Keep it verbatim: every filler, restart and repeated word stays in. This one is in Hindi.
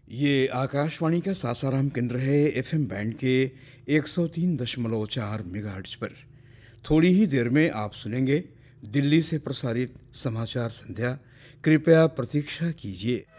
ये आकाशवाणी का सासाराम केंद्र है एफएम बैंड के एक सौ तीन दशमलव चार मेगाहर्ट्ज पर। थोड़ी ही देर में आप सुनेंगे दिल्ली से प्रसारित समाचार संध्या। कृपया प्रतीक्षा कीजिए।